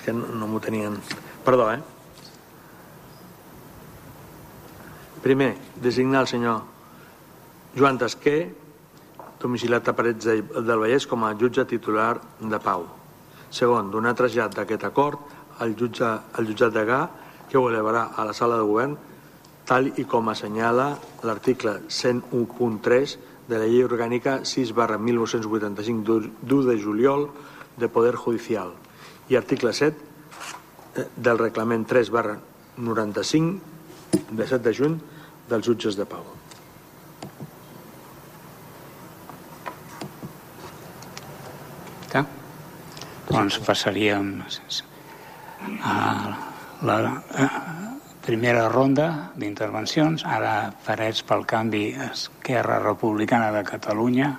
És que no m'ho tenien... Perdó, Primer, designar el senyor Joan Tasquer, domiciliat a Parets del Vallès, com a jutge titular de pau. Segon, donar trasllat d'aquest acord al jutjat de Gà, que ho elevarà a la sala de govern, tal i com assenyala l'article 101.3 de la Llei Orgànica 6/1985 d'1 de juliol de Poder Judicial i article 7 del Reglament 3/95 de 7 de juny dels jutges de pau. Doncs passaríem a la primera ronda d'intervencions. Ara Parets pel Canvi, Esquerra Republicana de Catalunya.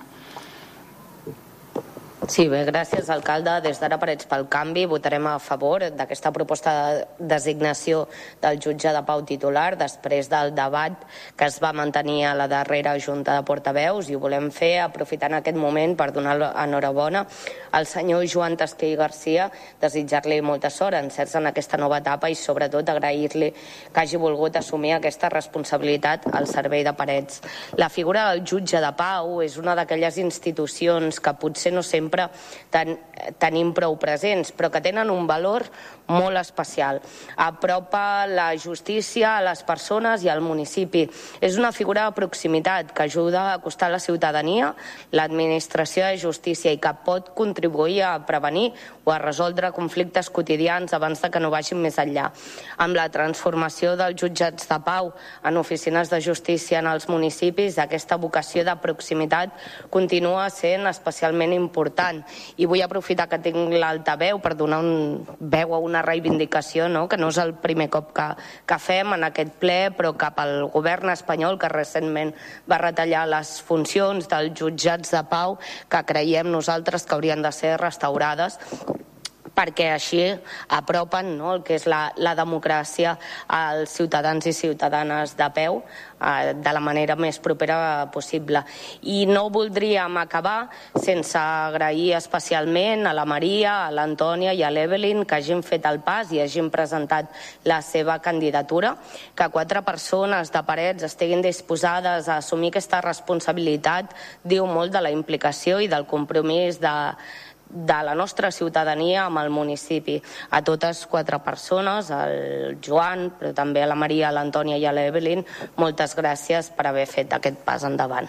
Sí, bé, gràcies, alcalde. Des d'ara Parets pel Canvi votarem a favor d'aquesta proposta de designació del jutge de pau titular després del debat que es va mantenir a la darrera Junta de Portaveus, i ho volem fer aprofitant aquest moment per donar enhorabona al senyor Joan Tasquer i Garcia, desitjar-li molta sort, encerts en aquesta nova etapa i sobretot agrair-li que hagi volgut assumir aquesta responsabilitat al servei de Parets. La figura del jutge de pau és una d'aquelles institucions que potser no sempre tenim prou presents, però que tenen un valor molt especial. Apropa la justícia a les persones i al municipi. És una figura de proximitat que ajuda a acostar la ciutadania, l'administració de justícia, i que pot contribuir a prevenir o a resoldre conflictes quotidians abans de que no vagin més enllà. Amb la transformació dels jutjats de pau en oficines de justícia en els municipis, aquesta vocació de proximitat continua sent especialment important. I vull aprofitar que tinc l'altaveu per donar veu a una reivindicació, que no és el primer cop que fem en aquest ple, però cap al govern espanyol, que recentment va retallar les funcions dels jutjats de pau, que creiem nosaltres que haurien de ser restaurades, perquè així apropen el que és la democràcia als ciutadans i ciutadanes de peu de la manera més propera possible. I no voldríem acabar sense agrair especialment a la Maria, a l'Antònia i a l'Evelyn que hagin fet el pas i hagin presentat la seva candidatura. Que 4 persones de Parets estiguin disposades a assumir aquesta responsabilitat diu molt de la implicació i del compromís de la nostra ciutadania amb el municipi. A totes 4 persones, al Joan, però també a la Maria, a l'Antònia i a l'Evelyn, moltes gràcies per haver fet aquest pas endavant.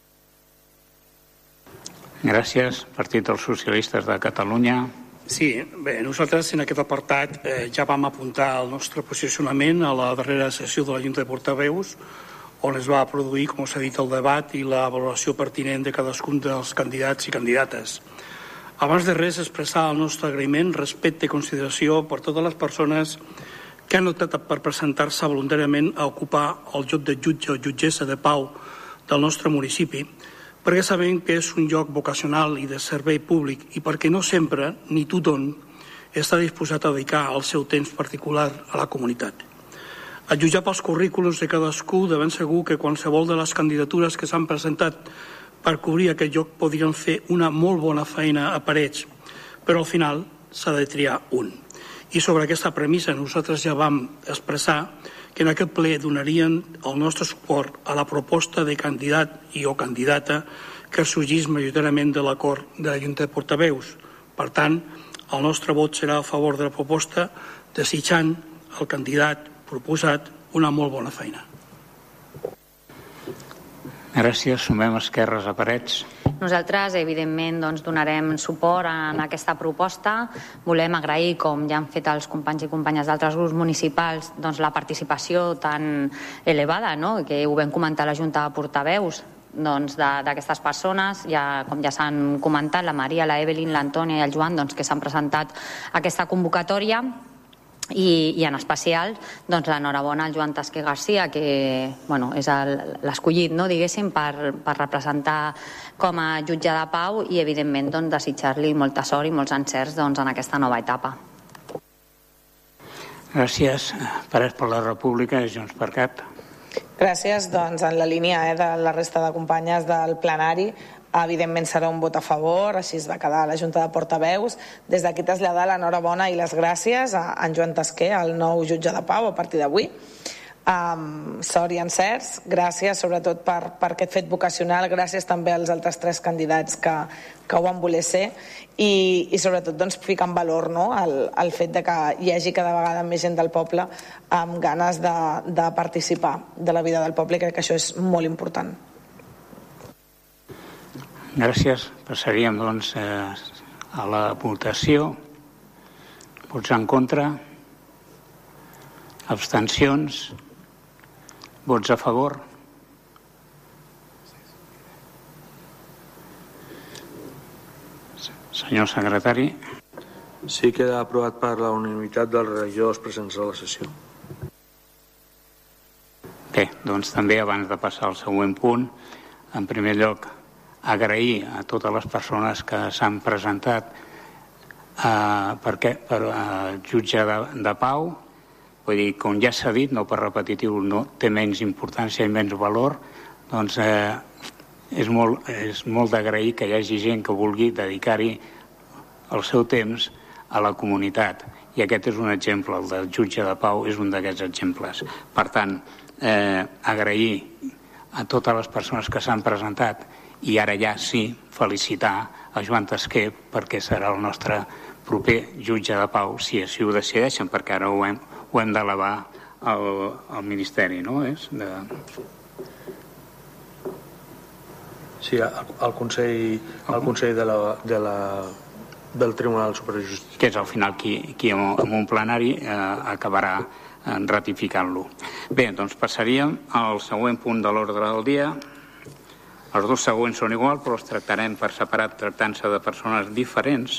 Gràcies. Partit dels Socialistes de Catalunya. Sí, bé, nosaltres en aquest apartat ja vam apuntar el nostre posicionament a la darrera sessió de la Junta de Portaveus, on es va produir, com s'ha dit, el debat i la valoració pertinent de cadascun dels candidats i candidates. Abans de res, expressar el nostre agraïment, respecte i consideració per totes les persones que han optat per presentar-se voluntàriament a ocupar el lloc de jutge o jutgessa de pau del nostre municipi, perquè sabem que és un lloc vocacional i de servei públic i perquè no sempre ni tothom està disposat a dedicar el seu temps particular a la comunitat. A jutjar pels currículums de cadascú, de ben segur que qualsevol de les candidatures que s'han presentat per cobrir aquest lloc podrien fer una molt bona feina a Parets, però al final s'ha de triar un. I sobre aquesta premissa nosaltres ja vam expressar que en aquest ple donarien el nostre suport a la proposta de candidat i o candidata que sorgís majoritàriament de l'acord de la Junta de Portaveus. Per tant, el nostre vot serà a favor de la proposta, desitjant al candidat proposat una molt bona feina. Gràcies. Sumem esquerres a Parets. Nosaltres, evidentment, donarem suport en aquesta proposta. Volem agrair, com ja han fet els companys i companyes d'altres grups municipals, la participació tan elevada, que ho vam comentar a la Junta de Portaveus, d'aquestes persones, com ja s'han comentat, la Maria, la Evelyn, l'Antònia i el Joan, que s'han presentat a aquesta convocatòria. I en especial l'enhorabona al Joan Tasquer Garcia, que és l'escollit, diguéssim, per representar com a jutge de pau, i evidentment desitjar-li molta sort i molts encerts en aquesta nova etapa. Gràcies. Parets per la República, Junts per Cat. Gràcies. En la línia de la resta de companyes del plenari, evidentment serà un vot a favor, així es va quedar a la Junta de Portaveus. Des d'aquí traslladar l'enhorabona i les gràcies a en Joan Tasquer, el nou jutge de pau a partir d'avui. Sort i encerts, gràcies sobretot per aquest fet vocacional, gràcies també als altres 3 candidats que ho van voler ser i sobretot doncs, ficar en valor el fet de que hi hagi cada vegada més gent del poble amb ganes de participar de la vida del poble, i crec que això és molt important. Gràcies. Passaríem doncs a la votació. Vots en contra, abstencions, vots a favor. Senyor secretari. Sí, queda aprovat per la unanimitat dels regidors presents a la sessió. Bé, doncs també abans de passar al següent punt, en primer lloc agrair a totes les persones que s'han presentat per jutge de pau. Vull dir, com ja s'ha dit, no per repetitiu, no té menys importància i menys valor, doncs és molt d'agrair que hi hagi gent que vulgui dedicar-hi el seu temps a la comunitat. I aquest és un exemple, el del jutge de pau és un d'aquests exemples. Per tant, agrair a totes les persones que s'han presentat i ara ja sí felicitar a Joan Tasquer perquè serà el nostre proper jutge de pau, si així ho decideixen, perquè ara ho hem d'elevar al Ministeri, no? Sí, al Consell del Tribunal Superior de Justícia. Que és al final qui en un plenari acabarà ratificant-lo. Bé, doncs passaríem al següent punt de l'ordre del dia. Els 2 següents són igual, però els tractarem per separat, tractant-se de persones diferents,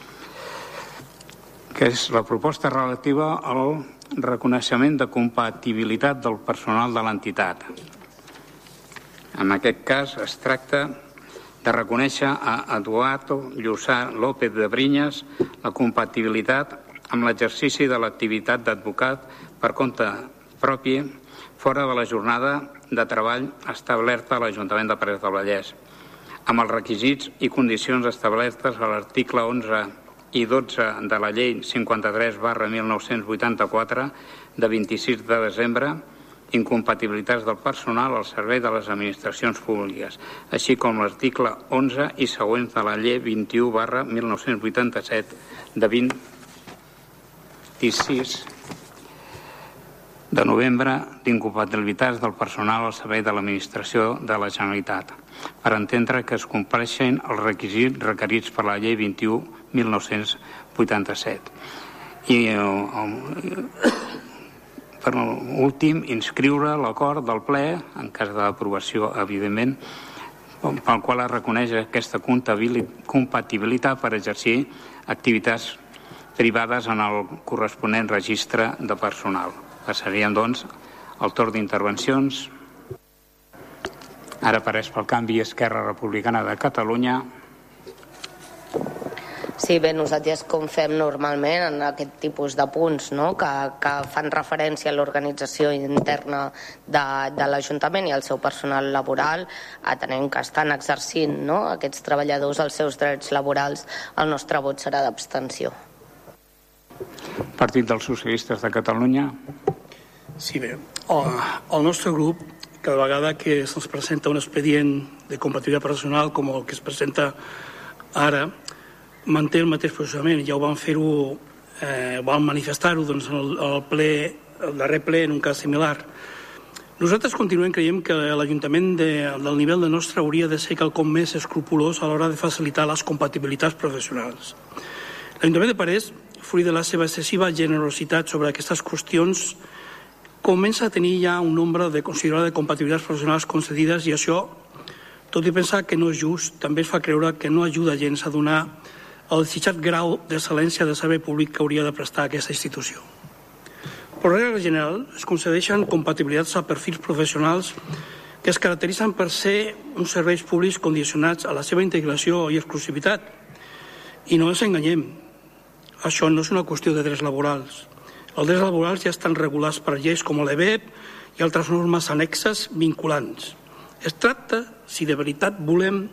que és la proposta relativa al reconeixement de compatibilitat del personal de l'entitat. En aquest cas es tracta de reconèixer a Eduardo Llussà López de Briñas la compatibilitat amb l'exercici de l'activitat d'advocat per compte propi fora de la jornada de treball establerta a l'Ajuntament de Parets del Vallès, amb els requisits i condicions establertes a l'article 11 i 12 de la Llei 53/1984 de 26 de desembre, incompatibilitats del personal al servei de les administracions públiques, així com l'article 11 i següents de la Llei 21/1987 de 26 de novembre d'incompatibilitats del personal al servei de l'administració de la Generalitat, per entendre que es compleixen els requisits requerits per la Llei 21/1987. I per últim, inscriure l'acord del ple, en cas d'aprovació, evidentment, pel qual es reconeix aquesta compatibilitat per exercir activitats privades en el corresponent registre de personal. Passaríem, doncs, al torn d'intervencions. Ara apareix pel canvi Esquerra Republicana de Catalunya. Sí, bé, nosaltres com fem normalment en aquest tipus de punts, no? que fan referència a l'organització interna de l'Ajuntament i al seu personal laboral, atenent que estan exercint, no? Aquests treballadors els seus drets laborals, el nostre vot serà d'abstenció. Partit dels Socialistes de Catalunya. Sí, bé, el nostre grup, cada vegada que se'ns presenta un expedient de compatibilitat personal com el que es presenta ara, manté el mateix procediment. Ja ho van fer-ho, van manifestar-ho doncs, el darrer ple en un cas similar. Nosaltres continuem creient que l'Ajuntament del nivell de nostre hauria de ser quelcom més escrupolós a l'hora de facilitar les compatibilitats professionals. L'Ajuntament de Parets, fruit de la seva excessiva generositat sobre aquestes qüestions, comença a tenir ja un nombre de considerades compatibilitats professionals concedides i això, tot i pensar que no és just, també es fa creure que no ajuda gens a donar el desitjat grau d'excel·lència de servei públic que hauria de prestar aquesta institució. Per regla general, es concedeixen compatibilitats a perfils professionals que es caracteritzen per ser uns serveis públics condicionats a la seva integració i exclusivitat. I no ens enganyem, això no és una qüestió de drets laborals. Els drets laborals ja estan regulats per lleis com l'EBEP i altres normes annexes vinculants. Es tracta, si de veritat volem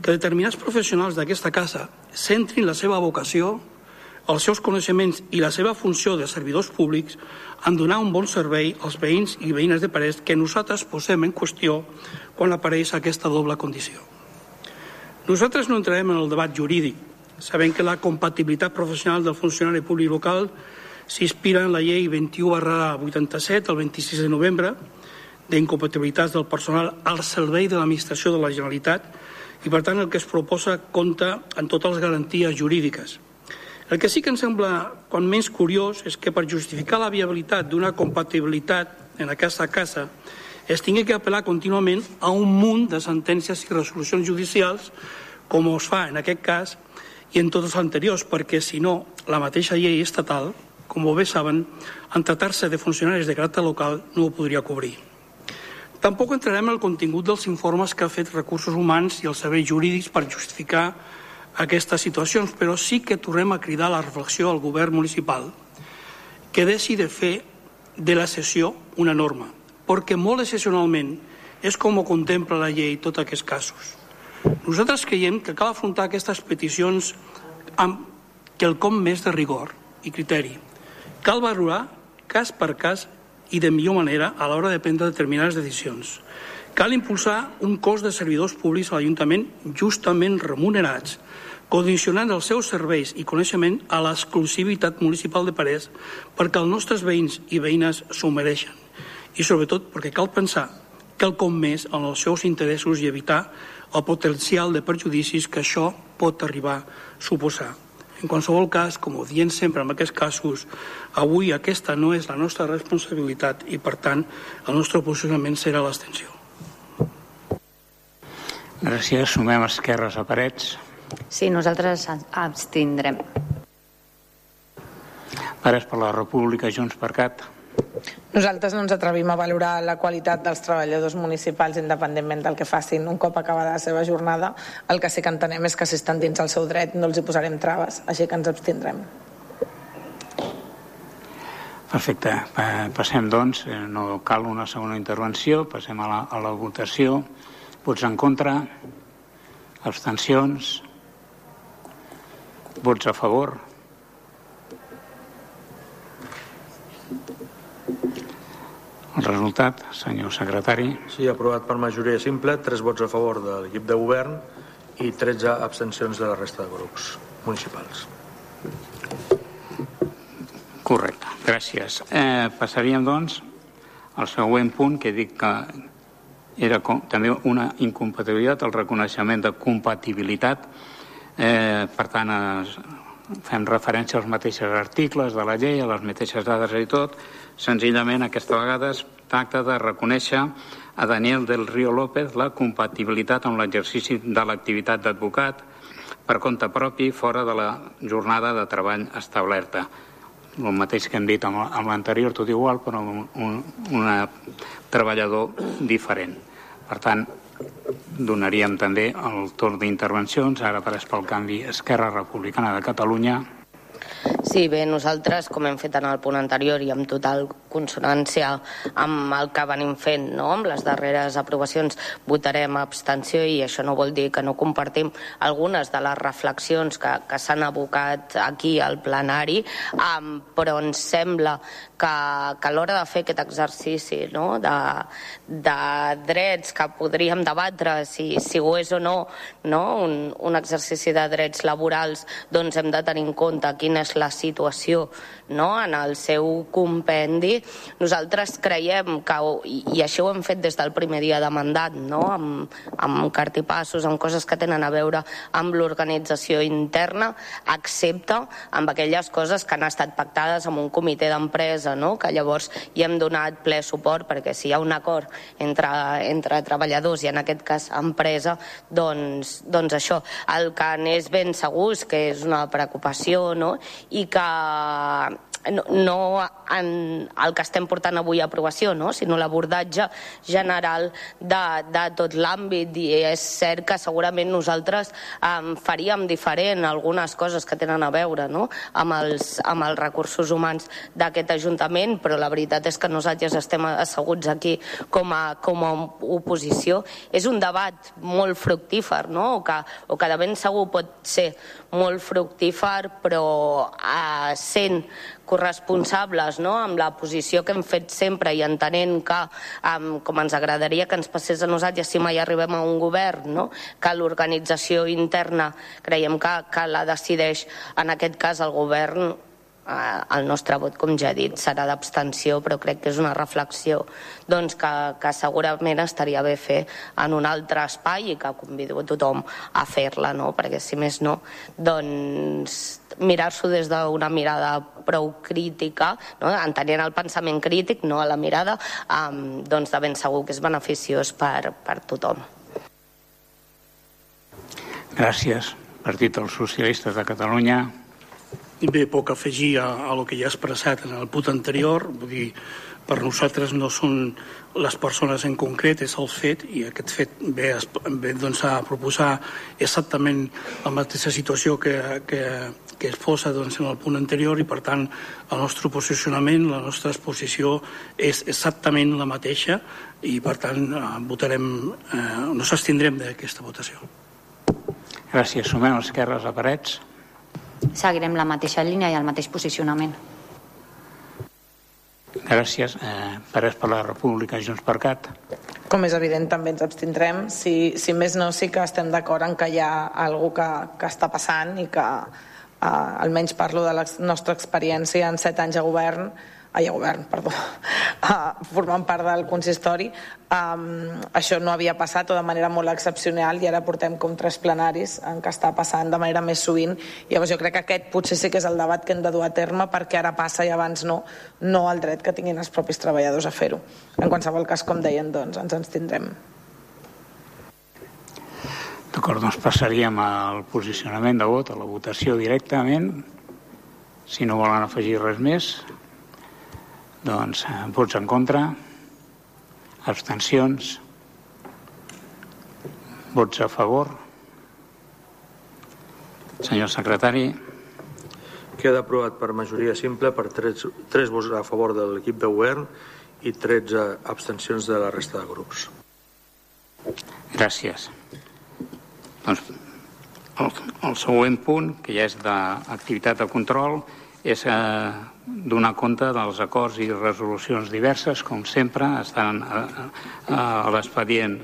que determinats professionals d'aquesta casa centrin la seva vocació, els seus coneixements i la seva funció de servidors públics en donar un bon servei als veïns i veïnes de Parets que nosaltres posem en qüestió quan apareix aquesta doble condició. Nosaltres no entrarem en el debat jurídic, sabent que la compatibilitat professional del funcionari públic local s'inspira en la llei 21/87 el 26 de novembre d'incompatibilitats del personal al servei de l'administració de la Generalitat i, per tant, el que es proposa compta amb totes les garanties jurídiques. El que sí que ens sembla quan menys curiós és que per justificar la viabilitat d'una compatibilitat en aquesta casa es tingui que apel·lar contínuament a un munt de sentències i resolucions judicials, com es fa en aquest cas i en tots els anteriors, perquè si no, la mateixa llei estatal, com bé saben, en tractar-se de funcionaris de caràcter local no ho podria cobrir. Tampoc entrarem en el contingut dels informes que ha fet Recursos Humans i els serveis jurídics per justificar aquestes situacions, però sí que tornem a cridar la reflexió al govern municipal que deixi de fer de la cessió una norma, perquè molt excepcionalment és com ho contempla la llei tots aquests casos. Nosaltres creiem que cal afrontar aquestes peticions amb quelcom més de rigor i criteri. Cal valorar cas per cas i de millor manera a l'hora de prendre determinades decisions. Cal impulsar un cos de servidors públics a l'Ajuntament justament remunerats, condicionant els seus serveis i coneixement a l'exclusivitat municipal de Parets perquè els nostres veïns i veïnes s'ho mereixen. I sobretot perquè cal pensar quelcom més en els seus interessos i evitar el potencial de perjudicis que això pot arribar a suposar. En qualsevol cas, com ho diem sempre en aquests casos, avui aquesta no és la nostra responsabilitat i, per tant, el nostre posicionament serà l'abstenció. Gràcies. Sumem esquerres a Parets. Sí, nosaltres abstindrem. Parets per la República, Junts per Cat. Nosaltres no ens atrevim a valorar la qualitat dels treballadors municipals independentment del que facin un cop acabada la seva jornada. El que sí que entenem és que si estan dins el seu dret no els hi posarem traves, així que ens abstindrem. Perfecte. Passem, doncs, no cal una segona intervenció, passem a la votació. Vots en contra? Abstencions? Vots a favor? El resultat, senyor secretari. Sí, aprovat per majoria simple, 3 vots a favor de l'equip de govern i 13 abstencions de la resta de grups municipals. Correcte, gràcies. Passaríem, doncs, al següent punt, que dic que era també una incompatibilitat, el reconeixement de compatibilitat. Per tant, fem referència als mateixos articles de la llei, a les mateixes dades i tot. Senzillament, aquesta vegada es tracta de reconèixer a Daniel del Río López la compatibilitat amb l'exercici de l'activitat d'advocat per compte propi fora de la jornada de treball establerta. El mateix que hem dit amb l'anterior, tot igual, però un treballador diferent. Per tant, donaríem també el torn d'intervencions, ara Parets pel Canvi, Esquerra Republicana de Catalunya. Sí, bé, nosaltres, com hem fet en el punt anterior i amb total consonància amb el que venim fent, no? Amb les darreres aprovacions, votarem abstenció i això no vol dir que no compartim algunes de les reflexions que s'han abocat aquí al plenari, però ens sembla que a l'hora de fer aquest exercici, no? de drets que podríem debatre si ho és o no, un exercici de drets laborals, doncs hem de tenir en compte quina és la situació, no? En el seu compendi. Nosaltres creiem que, i això ho hem fet des del primer dia de mandat, no? amb cartipassos, amb coses que tenen a veure amb l'organització interna, excepte amb aquelles coses que han estat pactades amb un comitè d'empresa, no? Que llavors hi hem donat ple suport, perquè si hi ha un acord entre treballadors i en aquest cas empresa, doncs això. El que n'és ben segur és que és una preocupació, no? I que no en el que estem portant avui a aprovació, no? Sinó l'abordatge general de tot l'àmbit, i és cert que segurament nosaltres faríem diferent algunes coses que tenen a veure, no? amb els recursos humans d'aquest Ajuntament, però la veritat és que nosaltres estem asseguts aquí com a oposició. És un debat molt fructífer, no? o que de ben segur pot ser molt fructífer, però sent corresponsables, no? amb la posició que hem fet sempre i entenent que, com ens agradaria que ens passés a nosaltres si mai arribem a un govern, no? que l'organització interna creiem que la decideix en aquest cas el govern. El nostre vot, com ja he dit, serà d'abstenció, però crec que és una reflexió que segurament estaria bé fer en un altre espai i que convido a tothom a fer-la, no? Perquè si més no, mirar-s'ho des d'una mirada prou crítica, no? Entenent el pensament crític, no a la mirada, de ben segur que és beneficiós per tothom. Gràcies. Partit dels Socialistes de Catalunya. Bé, poc afegir a el que ja he expressat en el punt anterior. Vull dir, per nosaltres no són les persones en concret, és el fet, i aquest fet ve a proposar exactament la mateixa situació que es posa en el punt anterior, i per tant el nostre posicionament, la nostra exposició és exactament la mateixa, i per tant no s'abstindrem d'aquesta votació. Gràcies. Sumem esquerres a Parets. Seguirem la mateixa línia i el mateix posicionament. Gràcies. Parets per la República, Junts per Cat. Com és evident, també ens abstindrem. Si més no, sí que estem d'acord en que hi ha alguna que està passant i que, almenys parlo de la nostra experiència en 7 anys formant part del consistori, això no havia passat o de manera molt excepcional, i ara portem com 3 plenaris en què està passant de manera més sovint. Llavors jo crec que aquest potser sí que és el debat que hem de dur a terme, perquè ara passa i abans no el dret que tinguin els propis treballadors a fer-ho. En qualsevol cas, com deien, ens abstindrem. D'acord, doncs passaríem al posicionament de vot, a la votació directament. Si no volen afegir res més, doncs vots en contra, abstencions, vots a favor. Senyor secretari. Queda aprovat per majoria simple, per 3 vots a favor de l'equip de govern i 13 abstencions de la resta de grups. Gràcies. Doncs el següent punt, que ja és d'activitat de control, és donar compte dels acords i resolucions diverses, com sempre, estan a l'expedient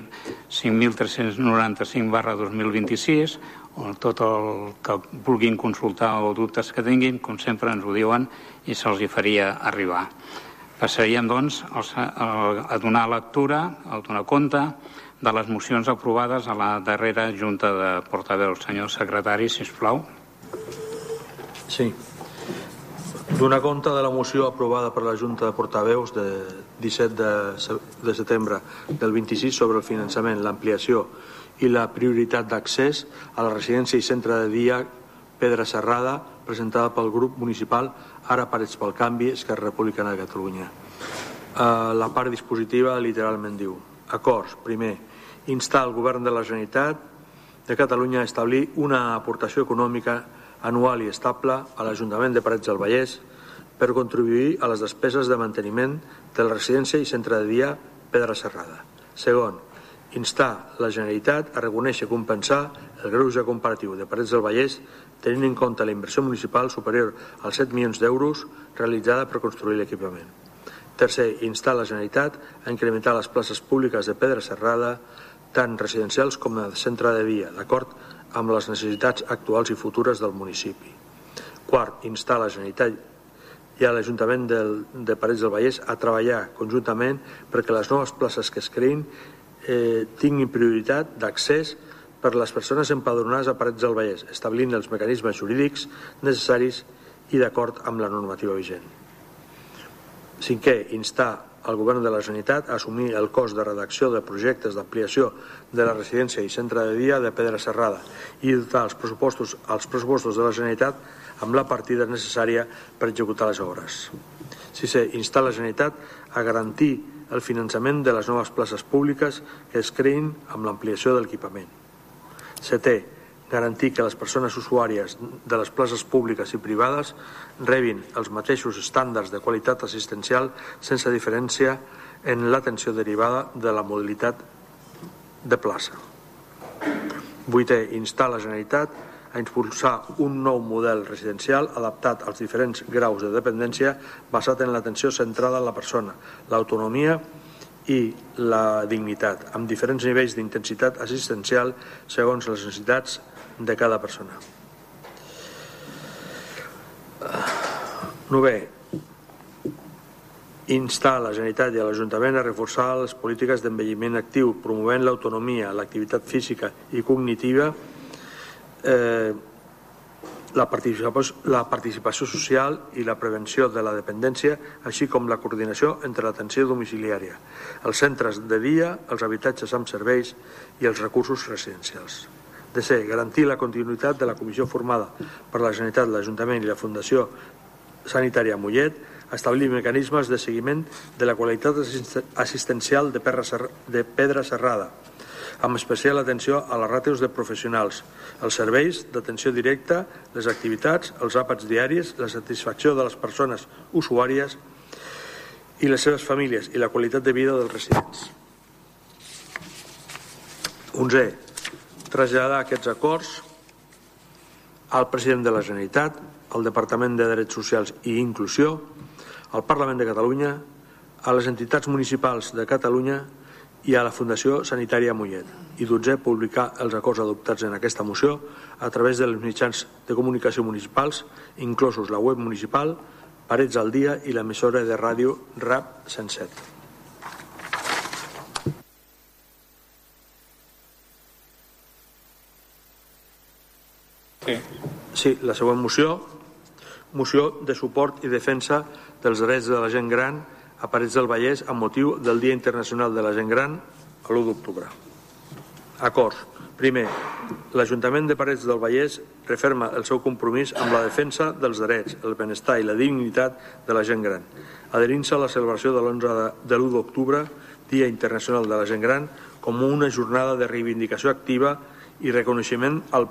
5.395/2026, on tot el que vulguin consultar o dubtes que tinguin, com sempre ens ho diuen i se'ls hi faria arribar. Passaríem, doncs, a donar lectura, a donar compte de les mocions aprovades a la darrera Junta de Portaveus. Senyor secretari, sisplau. Sí. Donar compte de la moció aprovada per la Junta de Portaveus de 17 de setembre del 26 sobre el finançament, l'ampliació i la prioritat d'accés a la residència i centre de dia Pedra Serrada, presentada pel grup municipal Ara Parets pel Canvi, Esquerra Republicana de Catalunya. La part dispositiva literalment diu: acords. Primer, instar el govern de la Generalitat de Catalunya a establir una aportació econòmica anual i estable a l'Ajuntament de Parets del Vallès per contribuir a les despeses de manteniment de la residència i centre de dia Pedra Serrada. Segon, instar la Generalitat a reconèixer i compensar el greuge comparatiu de Parets del Vallès tenint en compte la inversió municipal superior als 7 milions d'euros realitzada per construir l'equipament. Tercer, instar la Generalitat a incrementar les places públiques de Pedra Serrada, tant residencials com de centre de dia, d'acord amb les necessitats actuals i futures del municipi. Quart, instar la Generalitat i a l'Ajuntament de Parets del Vallès a treballar conjuntament perquè les noves places que es creïn tinguin prioritat d'accés per les persones empadronades a Parets del Vallès, establint els mecanismes jurídics necessaris i d'acord amb la normativa vigent. Cinquè, instar al Govern de la Generalitat a assumir el cost de redacció de projectes d'ampliació de la residència i centre de dia de Pedra Serrada i dotar els pressupostos de la Generalitat amb la partida necessària per executar les obres. Sisè, instar la Generalitat a garantir el finançament de les noves places públiques que es creïn amb l'ampliació de l'equipament. Setè, garantir que les persones usuàries de les places públiques i privades rebin els mateixos estàndards de qualitat assistencial sense diferència en l'atenció derivada de la modalitat de plaça. Vuitè, instar la Generalitat a impulsar un nou model residencial adaptat als diferents graus de dependència basat en l'atenció centrada en la persona, l'autonomia i la dignitat, amb diferents nivells d'intensitat assistencial segons les necessitats de cada persona. Novè, instar la Generalitat i l'Ajuntament a reforçar les polítiques d'envelliment actiu, promovent l'autonomia, l'activitat física i cognitiva, la participació social i la prevenció de la dependència, així com la coordinació entre l'atenció domiciliària, els centres de dia, els habitatges amb serveis i els recursos residencials. Desè, garantir la continuïtat de la comissió formada per la Generalitat, l'Ajuntament i la Fundació Sanitària Mollet, establir mecanismes de seguiment de la qualitat assistencial de Pedra Serrada, amb especial atenció a les ràtios de professionals, els serveis d'atenció directa, les activitats, els àpats diaris, la satisfacció de les persones usuàries i les seves famílies i la qualitat de vida dels residents. 11. Traslladar aquests acords al president de la Generalitat, al Departament de Drets Socials i Inclusió, al Parlament de Catalunya, a les entitats municipals de Catalunya i a la Fundació Sanitària Mollet. I 12. Publicar els acords adoptats en aquesta moció a través dels mitjans de comunicació municipals, inclosos la web municipal, Parets al Dia i l'emissora de ràdio RAP 107. Sí, la següent moció de suport i defensa dels drets de la gent gran a Parets del Vallès amb motiu del Dia Internacional de la Gent Gran l'1 d'octubre. Acords. Primer, l'Ajuntament de Parets del Vallès referma el seu compromís amb la defensa dels drets, el benestar i la dignitat de la gent gran, adherint-se a la celebració de l'1 d'octubre, Dia Internacional de la Gent Gran, com una jornada de reivindicació activa i reconeixement al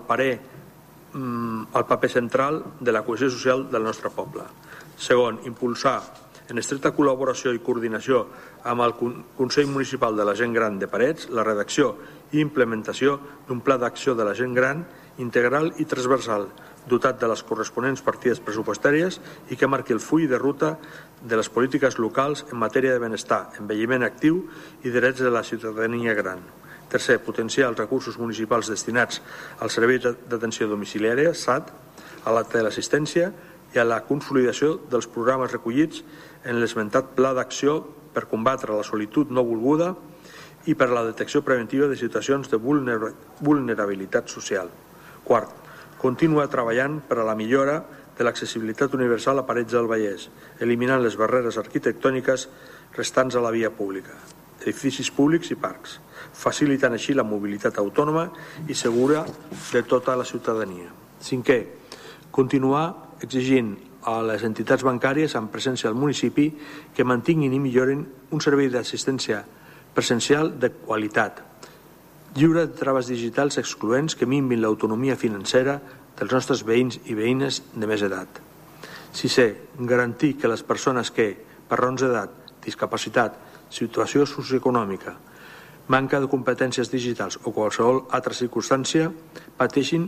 paper central de la cohesió social del nostre poble. Segon, impulsar en estreta col·laboració i coordinació amb el Consell Municipal de la Gent Gran de Parets la redacció i implementació d'un pla d'acció de la gent gran integral i transversal, dotat de les corresponents partides pressupostàries i que marqui el full de ruta de les polítiques locals en matèria de benestar, envelliment actiu i drets de la ciutadania gran. Tercer, potenciar els recursos municipals destinats al Servei d'Atenció Domiciliària, SAT, a la teleassistència i a la consolidació dels programes recollits en l'esmentat Pla d'Acció per combatre la solitud no volguda i per a la detecció preventiva de situacions de vulnerabilitat social. Quart, continuar treballant per a la millora de l'accessibilitat universal a Parets del Vallès, eliminant les barreres arquitectòniques restants a la via pública, edificis públics i parcs, facilitant així la mobilitat autònoma i segura de tota la ciutadania. Cinquè, continuar exigint a les entitats bancàries amb presència al municipi que mantinguin i millorin un servei d'assistència presencial de qualitat, lliure de traves digitals excloents que minvin l'autonomia financera dels nostres veïns i veïnes de més edat. Sisè, garantir que les persones que, per raons d'edat, discapacitat, situació socioeconòmica, manca de competències digitals o qualsevol altra circumstància pateixin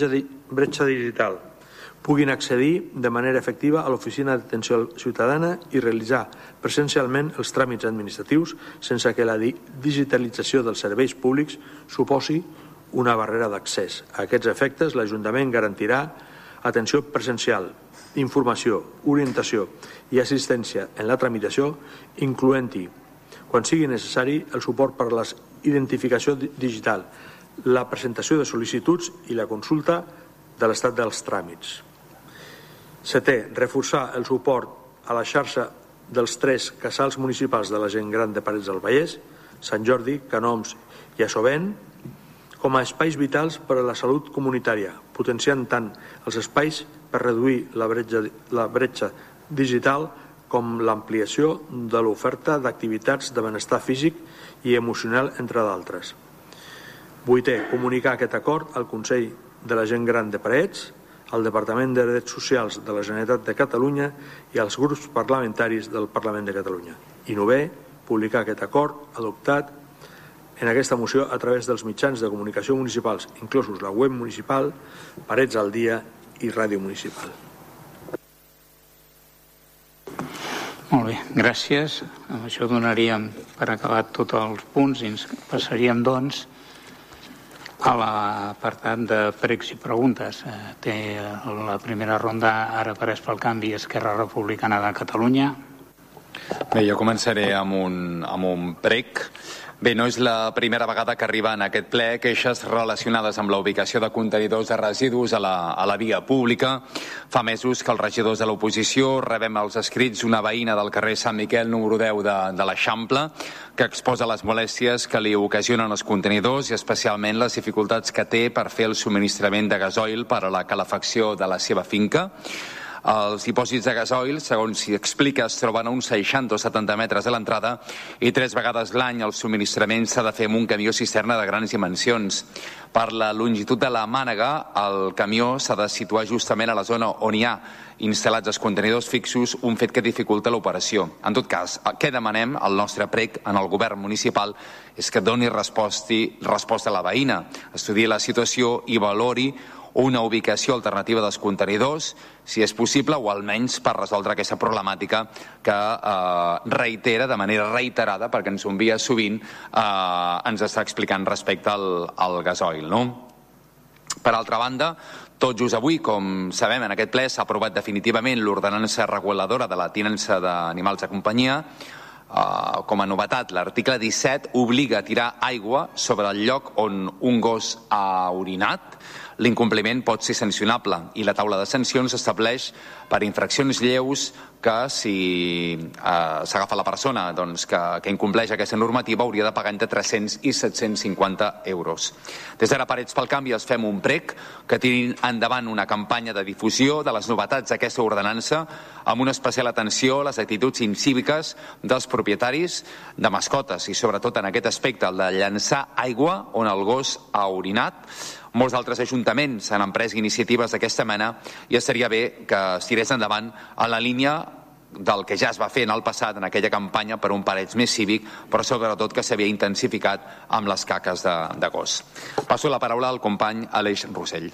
bretxa digital, puguin accedir de manera efectiva a l'oficina d'atenció ciutadana i realitzar presencialment els tràmits administratius sense que la digitalització dels serveis públics suposi una barrera d'accés. A aquests efectes, l'Ajuntament garantirà atenció presencial, informació, orientació i assistència en la tramitació, incloent-hi, quan sigui necessari, el suport per a l'identificació digital, la presentació de sol·licituds i la consulta de l'estat dels tràmits. Setè, reforçar el suport a la xarxa dels 3 casals municipals de la gent gran de Parets del Vallès, Sant Jordi, Canoms i Assovent, com a espais vitals per a la salut comunitària, potenciant tant els espais per reduir la bretxa digital com l'ampliació de l'oferta d'activitats de benestar físic i emocional, entre d'altres. 8è, comunicar aquest acord al Consell de la Gent Gran de Parets, al Departament de Drets Socials de la Generalitat de Catalunya i als grups parlamentaris del Parlament de Catalunya. I 9è, publicar aquest acord adoptat en aquesta moció a través dels mitjans de comunicació municipals, inclosos la web municipal, Parets al Dia i Ràdio Municipal. Molt bé, gràcies. Amb això donaríem per acabat tots els punts i ens passaríem, doncs, a l'apartat de pregs i preguntes. Té la primera ronda ara Parets pel Canvi, Esquerra Republicana de Catalunya. Bé, jo començaré amb un prec. Bé, no és la primera vegada que arriba en aquest ple queixes relacionades amb la ubicació de contenidors de residus a la via pública. Fa mesos que els regidors de l'oposició rebem els escrits d'una veïna del carrer Sant Miquel, número 10 de l'Eixample, que exposa les molèsties que li ocasionen els contenidors i especialment les dificultats que té per fer el subministrament de gasoil per a la calefacció de la seva finca. Els dipòsits de gasoil, segons s'hi explica, es troben a uns 60 o 70 metres de l'entrada i 3 vegades l'any el subministrament s'ha de fer amb un camió cisterna de grans dimensions. Per la longitud de la mànega, el camió s'ha de situar justament a la zona on hi ha instal·lats els contenidors fixos, un fet que dificulta l'operació. En tot cas, què demanem al nostre prec en el govern municipal és que doni resposta a la veïna, estudiï la situació i valori una ubicació alternativa dels contenidors, si és possible, o almenys per resoldre aquesta problemàtica que reitera de manera reiterada, perquè ens ho envia sovint, ens està explicant respecte al gasoil, no? Per altra banda, tot just avui, com sabem, en aquest ple s'ha aprovat definitivament l'ordenança reguladora de la tinença d'animals de companyia. Com a novetat, l'article 17 obliga a tirar aigua sobre el lloc on un gos ha orinat. L'incompliment pot ser sancionable i la taula de sancions estableix per infraccions lleus que si s'agafa la persona que incompleix aquesta normativa hauria de pagar entre 300 i 750 euros. Des d'ara Parets pel Canvi els fem un prec que tirin endavant una campanya de difusió de les novetats d'aquesta ordenança amb una especial atenció a les actituds incíviques dels propietaris de mascotes i sobretot en aquest aspecte el de llançar aigua on el gos ha orinat. Molts altres ajuntaments han emprès iniciatives d'aquesta mena i estaria bé que es tirés endavant en la línia del que ja es va fer en el passat en aquella campanya per un Parets més cívic, però sobretot que s'havia intensificat amb les caques de gos. Passo la paraula al company Aleix Rossell.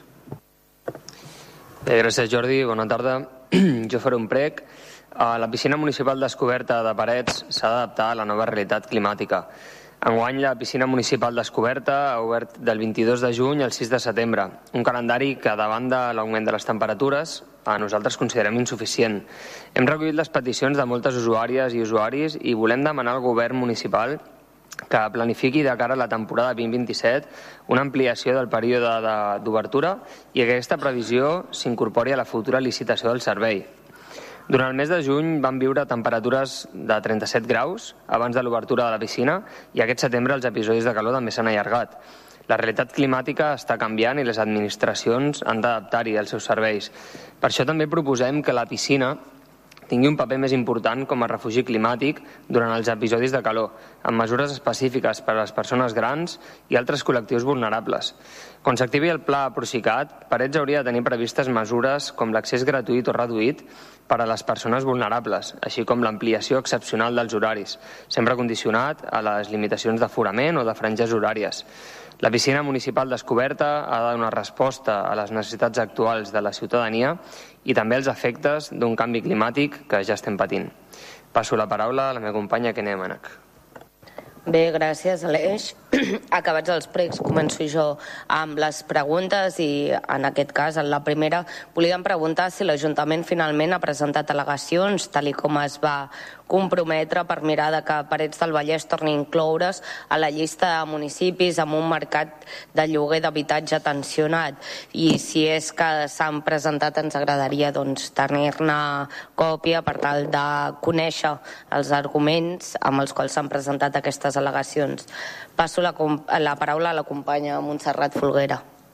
Gràcies, Jordi. Bona tarda. Jo faré un prec. La piscina municipal descoberta de Parets s'ha d'adaptar a la nova realitat climàtica. Enguany, la piscina municipal descoberta ha obert del 22 de juny al 6 de setembre, un calendari que, davant de l'augment de les temperatures, a nosaltres considerem insuficient. Hem recollit les peticions de moltes usuàries i usuaris i volem demanar al govern municipal que planifiqui de cara a la temporada 2027 una ampliació del període d'obertura i que aquesta previsió s'incorpori a la futura licitació del servei. Durant el mes de juny vam viure temperatures de 37 graus abans de l'obertura de la piscina i aquest setembre els episodis de calor també s'han allargat. La realitat climàtica està canviant i les administracions han d'adaptar-hi els seus serveis. Per això també proposem que la piscina tingui un paper més important com a refugi climàtic durant els episodis de calor, amb mesures específiques per a les persones grans i altres col·lectius vulnerables. Quan s'activi el pla Procicat, Parets hauria de tenir previstes mesures com l'accés gratuït o reduït per a les persones vulnerables, així com l'ampliació excepcional dels horaris, sempre condicionat a les limitacions d'aforament o de franges horàries. La piscina municipal descoberta ha de donar resposta a les necessitats actuals de la ciutadania i també als efectes d'un canvi climàtic que ja estem patint. Passo la paraula a la meva companya Kenia Manac. Bé, gràcies, Aleix. Acabats els pregs, començo jo amb les preguntes i, en aquest cas, en la primera, volíem preguntar si l'Ajuntament finalment ha presentat al·legacions, tal com es va comprometre per mirar de que Parets del Vallès torni a incloure's a la llista de municipis amb un mercat de lloguer d'habitatge tensionat. I si és que s'han presentat, ens agradaria tenir-ne còpia per tal de conèixer els arguments amb els quals s'han presentat aquestes al·legacions. Passo la paraula a la companya Montserrat Folguera.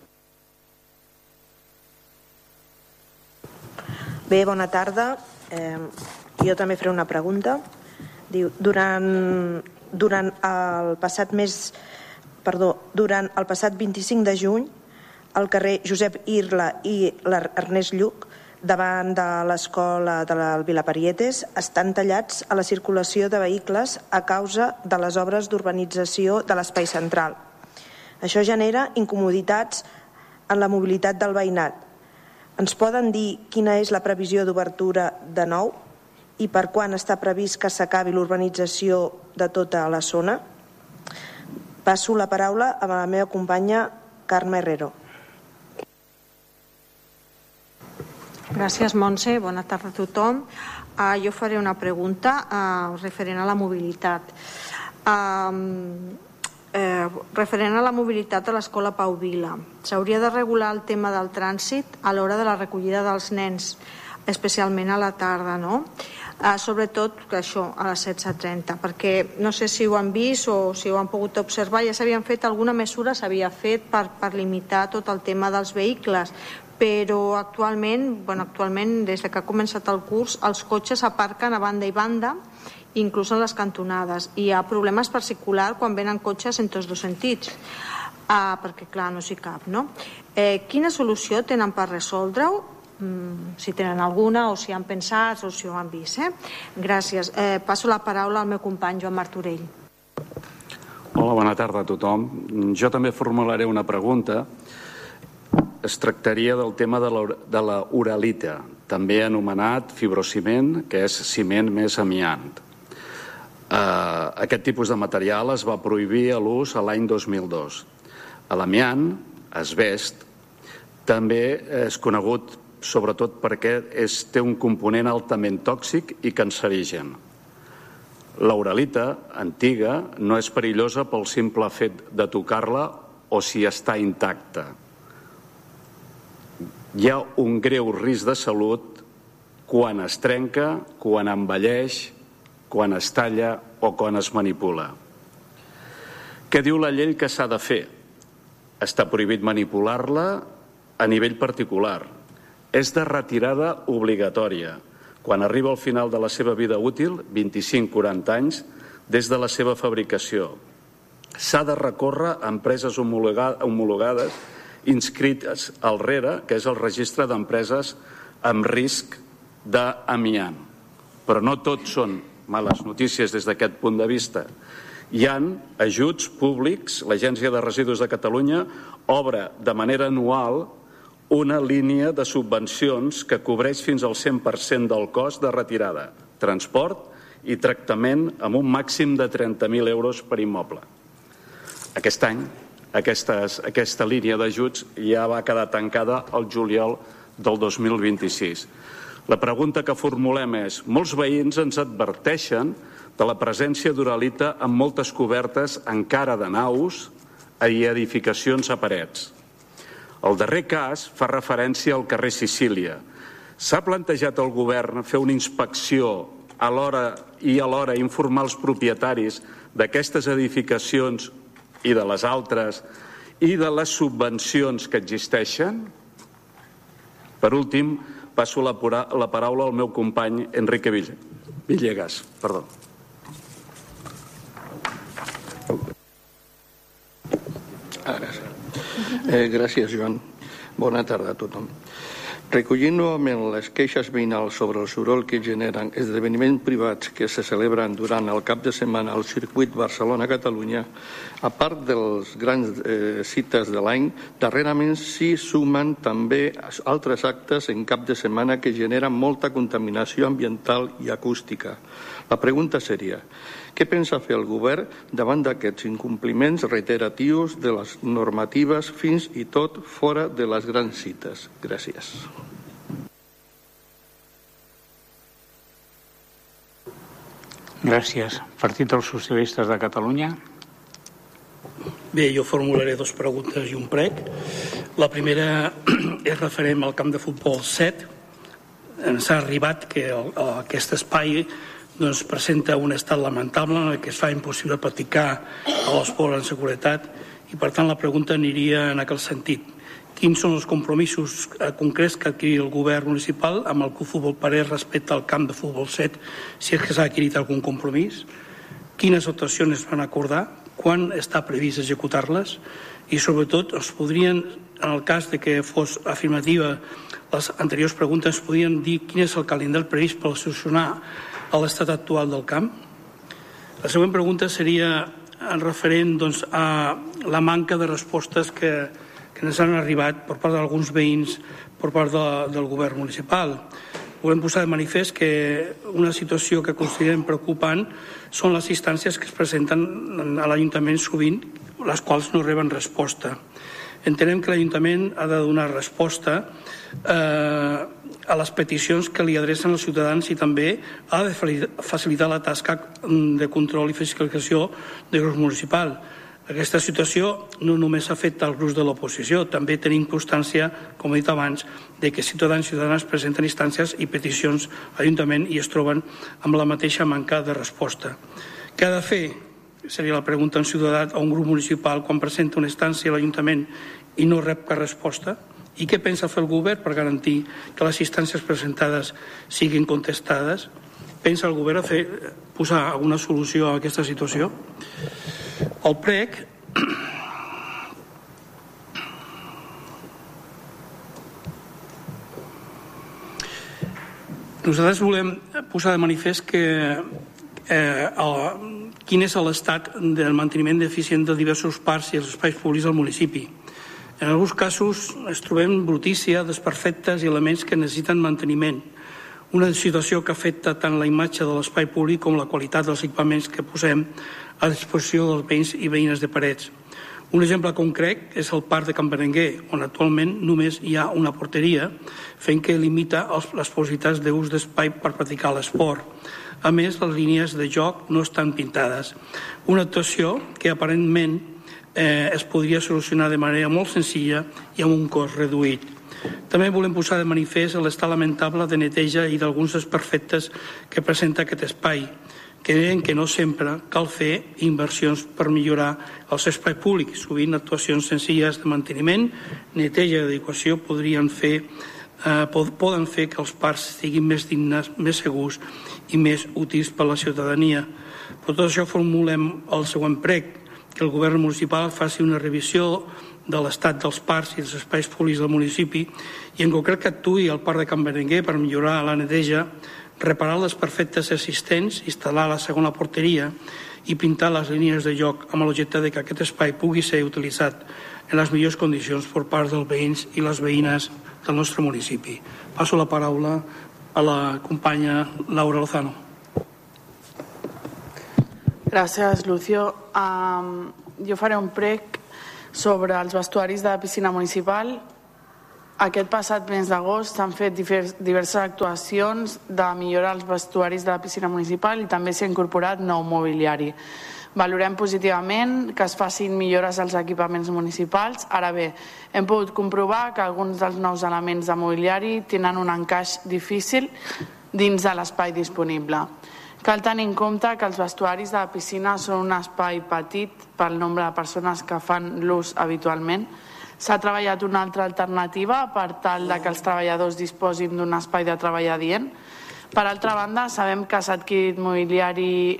Bé, bona tarda. Jo també faré una pregunta. Diu, durant el passat 25 de juny, al carrer Josep Irla i l'Ernest Lluch, davant de l'escola de la Vilaparietes, estan tallats a la circulació de vehicles a causa de les obres d'urbanització de l'espai central. Això genera incomoditats en la mobilitat del veïnat. Ens poden dir quina és la previsió d'obertura de nou i per quan està previst que s'acabi l'urbanització de tota la zona? Passo la paraula a la meva companya Carme Herrero. Gràcies, Montse. Bona tarda a tothom. Jo faré una pregunta referent a la mobilitat. Referent a la mobilitat a l'escola Pau Vila. S'hauria de regular el tema del trànsit a l'hora de la recollida dels nens, especialment a la tarda, no? Sobretot que això, a les 16:30, perquè no sé si ho han vist o si ho han pogut observar, ja s'havien fet alguna mesura, s'havia fet per limitar tot el tema dels vehicles, però actualment, des que ha començat el curs, els cotxes aparquen a banda i banda, inclús en les cantonades. Hi ha problemes per circular quan venen cotxes en tots dos sentits, perquè clar, no s'hi cap, no? Quina solució tenen per resoldre-ho? Si tenen alguna, o si han pensat, o si ho han vist. Gràcies. Passo la paraula al meu company Joan Martorell. Hola, bona tarda a tothom. Jo també formularé una pregunta. Es tractaria del tema de la uralita, també anomenat fibrociment, que és ciment més amiant. Aquest tipus de material es va prohibir a l'ús l'any 2002. L'amiant, asbest, també és conegut sobretot perquè té un component altament tòxic i cancerigen. La uralita, antiga, no és perillosa pel simple fet de tocar-la o si està intacta. Hi ha un greu risc de salut quan es trenca, quan envelleix, quan es talla o quan es manipula. Què diu la llei que s'ha de fer? Està prohibit manipular-la a nivell particular. És de retirada obligatòria quan arriba al final de la seva vida útil, 25-40 anys, des de la seva fabricació. S'ha de recórrer a empreses homologades inscrites al RERA, que és el registre d'empreses amb risc d'amiant. Però no tot són males notícies des d'aquest punt de vista. Hi ha ajuts públics, l'Agència de Residus de Catalunya obre de manera anual una línia de subvencions que cobreix fins al 100% del cost de retirada, transport i tractament amb un màxim de 30.000 euros per immoble. Aquest any, aquesta línia d'ajuts ja va quedar tancada el juliol del 2026. La pregunta que formulem és: molts veïns ens adverteixen de la presència d'uralita en moltes cobertes encara de naus i edificacions a parets. El darrer cas fa referència al carrer Sicília. S'ha plantejat al govern fer una inspecció alhora informar els propietaris d'aquestes edificacions i de les altres i de les subvencions que existeixen? Per últim, passo la paraula al meu company Enrique Villegas. Perdó. Gràcies, Joan. Bona tarda a tothom. Recollint novament les queixes veïnals sobre el soroll que generen esdeveniments privats que se celebren durant el cap de setmana al circuit Barcelona-Catalunya, a part dels grans cites de l'any, darrerament s'hi sumen també altres actes en cap de setmana que generen molta contaminació ambiental i acústica. La pregunta seria: Què pensa fer el govern davant d'aquests incompliments reiteratius de les normatives fins i tot fora de les grans cites? Gràcies. Gràcies. Partit dels Socialistes de Catalunya. Bé, jo formularé dues preguntes i un prec. La primera és referent al camp de futbol 7. Ens ha arribat que aquest espai presenta un estat lamentable en el que es fa impossible practicar l'esport en seguretat i per tant la pregunta aniria en aquell sentit. Quins són els compromisos concrets que adquirit el govern municipal amb el Club Futbol Parets respecte al camp de futbol 7, si és que s'ha adquirit algun compromís? Quines actuacions es van acordar? Quan està previst executar-les? I sobretot es podrien, en el cas de que fos afirmativa les anteriors preguntes, podrien dir quin és el calendari previst per solucionar l'estat actual del camp? La següent pregunta seria en referent a la manca de respostes que ens han arribat per part d'alguns veïns per part del govern municipal. Volem posar de manifest que una situació que considerem preocupant són les instàncies que es presenten a l'Ajuntament sovint, les quals no reben resposta. Entenem que l'Ajuntament ha de donar resposta a les peticions que li adrecen els ciutadans i també ha de facilitar la tasca de control i fiscalització del grup municipal. Aquesta situació no només afecta els grups de l'oposició, també tenim constància, com he dit abans, de que ciutadans i ciutadanes presenten instàncies i peticions a l'Ajuntament i es troben amb la mateixa manca de resposta. Què ha de fer? Seria la pregunta en ciutadà a un grup municipal quan presenta una instància a l'Ajuntament i no rep cap resposta? I què pensa fer el govern per garantir que les instàncies presentades siguin contestades? Pensa el govern posar alguna solució a aquesta situació? El prec nosaltres volem posar de manifest quin és l'estat del manteniment deficient de diversos parcs i els espais públics del municipi. En alguns casos es trobem brutícia, desperfectes i elements que necessiten manteniment. Una situació que afecta tant la imatge de l'espai públic com la qualitat dels equipaments que posem a disposició dels veïns i veïnes de Parets. Un exemple concret és el parc de Can Berenguer, on actualment només hi ha una porteria, fent que limita les possibilitats d'ús d'espai per practicar l'esport. A més, les línies de joc no estan pintades. Una actuació que aparentment es podria solucionar de manera molt senzilla i amb un cost reduït. També volem posar de manifest l'estat lamentable de neteja i d'alguns desperfectes que presenta aquest espai. Creiem que no sempre cal fer inversions per millorar els espais públics. Sovint actuacions senzilles de manteniment, neteja i adequació poden fer que els parcs siguin més dignes, més segurs i més útils per a la ciutadania. Per tot això formulem el següent prec, que el govern municipal faci una revisió de l'estat dels parcs i dels espais públics del municipi i en concret que actuï al parc de Can Berenguer per millorar la neteja, reparar les perfectes existents, instal·lar la segona porteria i pintar les línies de joc amb l'objecte de que aquest espai pugui ser utilitzat en les millors condicions per part dels veïns i les veïnes del nostre municipi. Passo la paraula a la companya Laura Lozano. Gràcies, Lucio. Jo faré un prec sobre els vestuaris de la piscina municipal. Aquest passat mes d'agost s'han fet diverses actuacions de millorar els vestuaris de la piscina municipal i també s'ha incorporat nou mobiliari. Valorem positivament que es facin millores als equipaments municipals. Ara bé, hem pogut comprovar que alguns dels nous elements de mobiliari tenen un encaix difícil dins de l'espai disponible. Cal tenir en compte que els vestuaris de la piscina són un espai petit pel nombre de persones que fan l'ús habitualment. S'ha treballat una altra alternativa per tal que els treballadors disposin d'un espai de treball adient. Per altra banda, sabem que s'ha adquirit mobiliari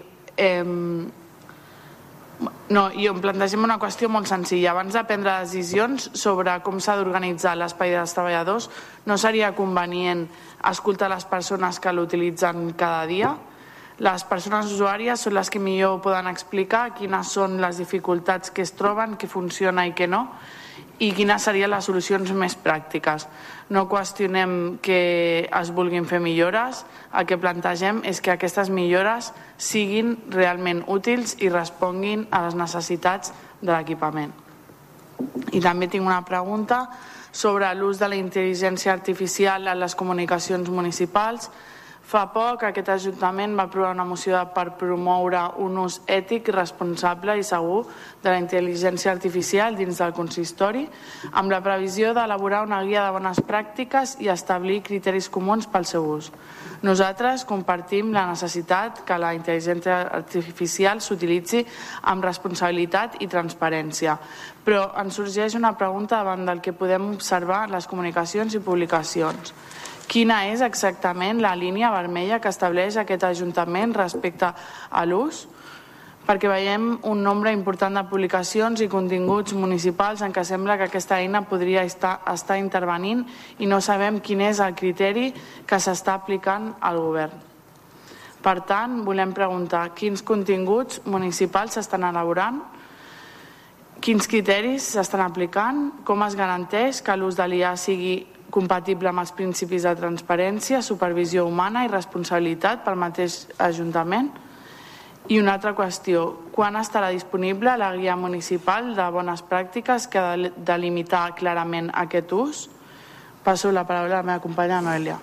i on plantegem una qüestió molt senzilla. Abans de prendre decisions sobre com s'ha d'organitzar l'espai dels treballadors, no seria convenient escoltar les persones que l'utilitzen cada dia? Les persones usuàries són les que millor poden explicar quines són les dificultats que es troben, què funciona i què no. i quines serien les solucions més pràctiques. No qüestionem que es vulguin fer millores, el que plantegem és que aquestes millores siguin realment útils i responguin a les necessitats de l'equipament. I també tinc una pregunta sobre l'ús de la intel·ligència artificial en les comunicacions municipals. Fa poc aquest Ajuntament va aprovar una moció per promoure un ús ètic, responsable i segur de la intel·ligència artificial dins del consistori, amb la previsió d'elaborar una guia de bones pràctiques i establir criteris comuns pel seu ús. Nosaltres compartim la necessitat que la intel·ligència artificial s'utilitzi amb responsabilitat i transparència, però ens sorgeix una pregunta davant del que podem observar en les comunicacions i publicacions. Quina és exactament la línia vermella que estableix aquest Ajuntament respecte a l'ús? Perquè veiem un nombre important de publicacions i continguts municipals en què sembla que aquesta eina podria estar intervenint i no sabem quin és el criteri que s'està aplicant al govern. Per tant, volem preguntar quins continguts municipals s'estan elaborant, quins criteris s'estan aplicant, com es garanteix que l'ús de l'IA sigui compatible amb els principis de transparència, supervisió humana i responsabilitat pel mateix Ajuntament. I una altra qüestió, quan estarà disponible la guia municipal de bones pràctiques que ha de delimitar clarament aquest ús? Passo la paraula a la meva companya Noelia.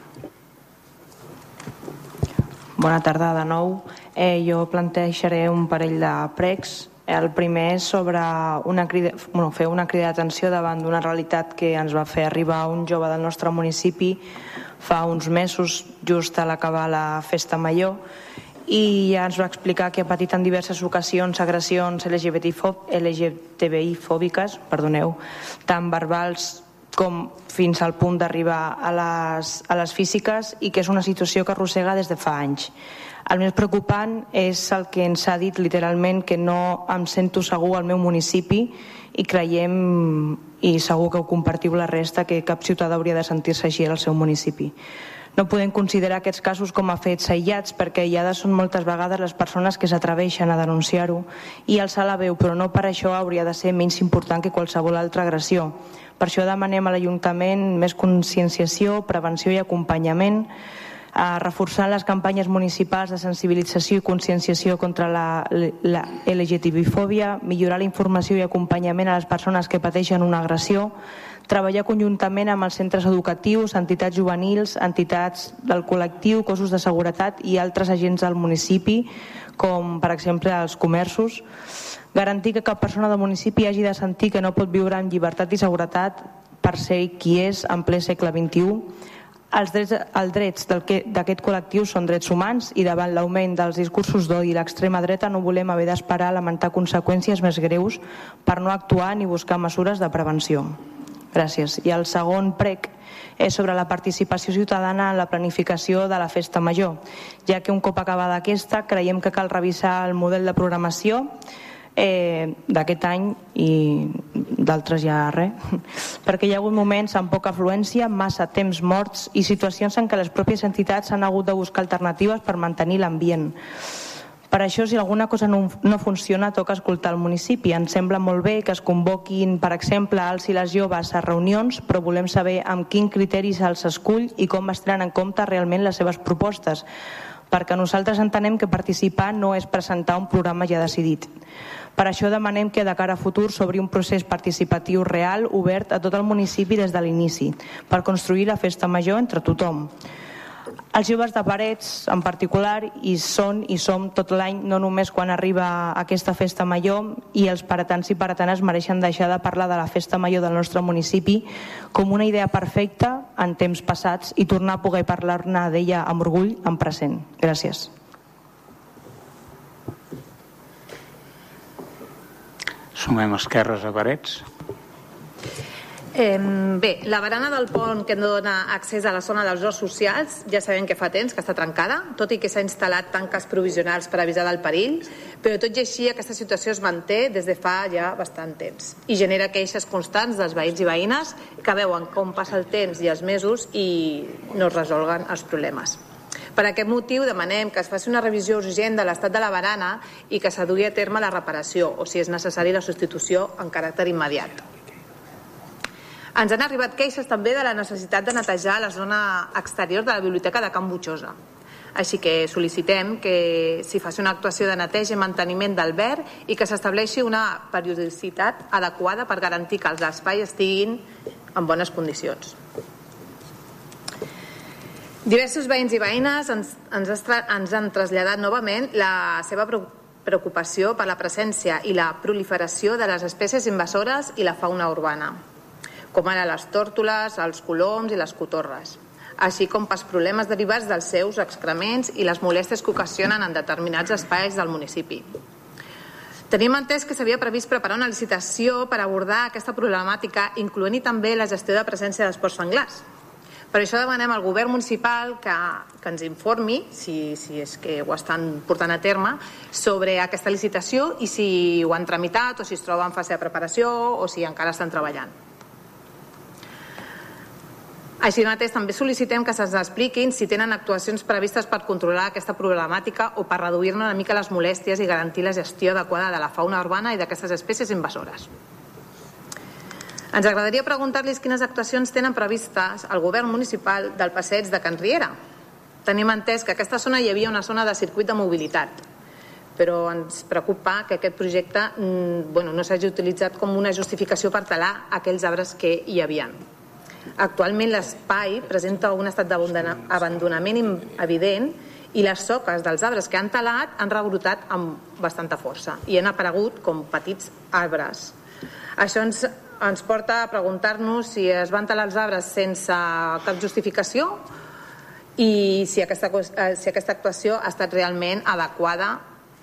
Bona tarda de nou. Jo plantejaré un parell de pregs. El primer és sobre fer una crida d'atenció davant d'una realitat que ens va fer arribar un jove del nostre municipi fa uns mesos, just a l'acabar la festa major, i ja ens va explicar que ha patit en diverses ocasions agressions LGTBI fòbiques, tant verbals com fins al punt d'arribar a les físiques, i que és una situació que arrossega des de fa anys. El més preocupant és el que ens ha dit literalment, que no em sento segur al meu municipi, i creiem, i segur que ho compartiu la resta, que cap ciutadà hauria de sentir-se així al seu municipi. No podem considerar aquests casos com a fets aïllats, perquè aïllades són moltes vegades les persones que s'atreveixen a denunciar-ho i alçar la veu, però no per això hauria de ser menys important que qualsevol altra agressió. Per això demanem a l'Ajuntament més conscienciació, prevenció i acompanyament, reforçant les campanyes municipals de sensibilització i conscienciació contra la LGTBI-fòbia, millorar la informació i acompanyament a les persones que pateixen una agressió, treballar conjuntament amb els centres educatius, entitats juvenils, entitats del col·lectiu, cossos de seguretat i altres agents del municipi, com per exemple els comerços, garantir que cap persona del municipi hagi de sentir que no pot viure amb llibertat i seguretat per ser qui és en ple segle XXI. Els drets d'aquest col·lectiu són drets humans, i davant l'augment dels discursos d'odi i l'extrema dreta no volem haver d'esperar a lamentar conseqüències més greus per no actuar ni buscar mesures de prevenció. Gràcies. I el segon prec és sobre la participació ciutadana en la planificació de la festa major, ja que un cop acabada aquesta creiem que cal revisar el model de programació d'aquest any i d'altres ja res, perquè hi ha hagut moments amb poca afluència, massa temps morts i situacions en què les pròpies entitats han hagut de buscar alternatives per mantenir l'ambient. Per això, si alguna cosa no funciona, toca escoltar el municipi. Ens sembla molt bé que es convoquin, per exemple, els i les joves a reunions, però volem saber amb quin criteri se'ls escull i com es tenen en compte realment les seves propostes, perquè nosaltres entenem que participar no és presentar un programa ja decidit. Per això demanem que de cara a futur s'obri un procés participatiu real, obert a tot el municipi des de l'inici, per construir la festa major entre tothom. Els joves de Parets, en particular, hi són i som tot l'any, no només quan arriba aquesta festa major, i els paretans i paretanes mereixen deixar de parlar de la festa major del nostre municipi com una idea perfecta en temps passats i tornar a poder parlar-ne d'ella amb orgull en present. Gràcies. Sumem esquerres a Parets. Bé, la barana del pont que dona accés a la zona dels horts socials ja sabem que fa temps que està trencada, tot i que s'ha instal·lat tanques provisionals per avisar del perill, però tot i així aquesta situació es manté des de fa ja bastant temps i genera queixes constants dels veïns i veïnes que veuen com passa el temps i els mesos i no es resolguen els problemes. Per aquest motiu demanem que es faci una revisió urgent de l'estat de la barana i que s'adugui a terme la reparació o, si és necessari, la substitució en caràcter immediat. Ens han arribat queixes també de la necessitat de netejar la zona exterior de la biblioteca de Can Butxosa. Així que sol·licitem que s'hi faci una actuació de neteja i manteniment del verd i que s'estableixi una periodicitat adequada per garantir que els espais estiguin en bones condicions. Diversos veïns i veïnes ens han traslladat novament la seva preocupació per la presència i la proliferació de les espècies invasores i la fauna urbana, com ara les tórtoles, els coloms i les cotorres, així com pels problemes derivats dels seus excrements i les molèsties que ocasionen en determinats espais del municipi. Tenim entès que s'havia previst preparar una licitació per abordar aquesta problemàtica, incloent-hi també la gestió de presència d'esports senglars. Per això demanem al govern municipal que ens informi, si és que ho estan portant a terme, sobre aquesta licitació i si ho han tramitat o si es troba en fase de preparació o si encara estan treballant. Així mateix també sol·licitem que se'ns expliquin si tenen actuacions previstes per controlar aquesta problemàtica o per reduir-ne una mica les molèsties i garantir la gestió adequada de la fauna urbana i d'aquestes espècies invasores. Ens agradaria preguntar-los quines actuacions tenen previstes al govern municipal del passeig de Can Riera. Tenim entès que a aquesta zona hi havia una zona de circuit de mobilitat, però ens preocupa que aquest projecte no s'hagi utilitzat com una justificació per talar aquells arbres que hi havia. Actualment l'espai presenta un estat d'abandonament evident i les soques dels arbres que han talat han rebrotat amb bastanta força i han aparegut com petits arbres. Això ens porta a preguntar-nos si es van talar els arbres sense cap justificació i si aquesta actuació ha estat realment adequada.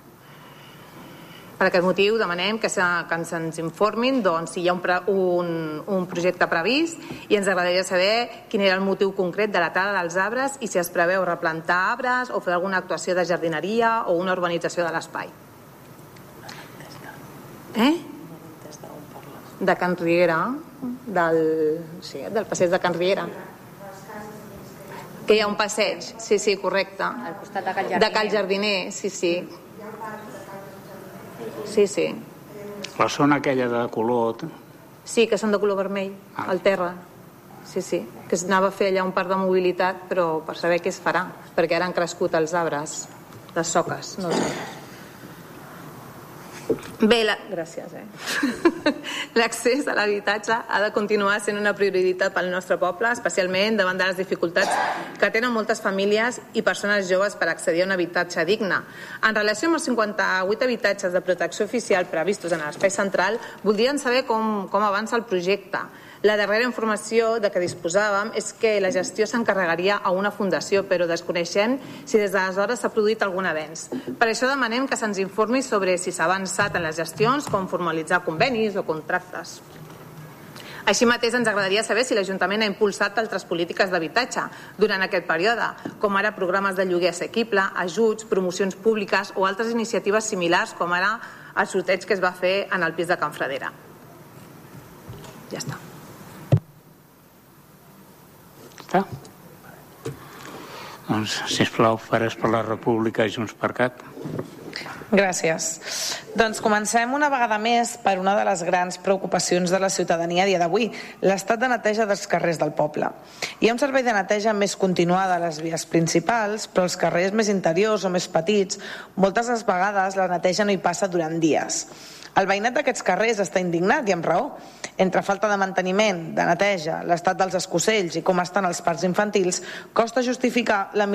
Per aquest motiu demanem que ens informin si hi ha un projecte previst i ens agradaria saber quin era el motiu concret de la tala dels arbres i si es preveu replantar arbres o fer alguna actuació de jardineria o una urbanització de l'espai. De Can Riera, del passeig de Can Riera. Que hi ha un passeig, sí, correcte. Al costat de Cal Jardiner. De Cal Jardiner, sí. Sí. La zona aquella de color... Sí, que són de color vermell, al terra. Sí, que s'anava a fer allà un parc de mobilitat, però per saber què es farà, perquè ara han crescut els arbres, les soques, no els arbres. Bé, gràcies. L'accés a l'habitatge ha de continuar sent una prioritat pel nostre poble, especialment davant de les dificultats que tenen moltes famílies i persones joves per accedir a un habitatge digne. En relació amb els 58 habitatges de protecció oficial previstos en l'espai central, voldrien saber com avança el projecte. La darrera informació de què disposàvem és que la gestió s'encarregaria a una fundació, però desconeixem si des d'aleshores s'ha produït algun avenç. Per això demanem que se'ns informi sobre si s'ha avançat en les gestions, com formalitzar convenis o contractes. Així mateix ens agradaria saber si l'Ajuntament ha impulsat altres polítiques d'habitatge durant aquest període, com ara programes de lloguer assequible, ajuts, promocions públiques o altres iniciatives similars, com ara el sorteig que es va fer en el pis de Can Fradera. Ja està. Doncs, sisplau, Pares per la República i Junts per Cat. Gràcies. Doncs comencem una vegada més per una de les grans preocupacions de la ciutadania a dia d'avui, l'estat de neteja dels carrers del poble. Hi ha un servei de neteja més continuada a les vies principals, però els carrers més interiors o més petits, moltes vegades la neteja no hi passa durant dies. El veïnat d'aquests carrers està indignat i amb raó. Entre falta de manteniment, de neteja, l'estat dels escocells i com estan els parcs infantils, costa justificar la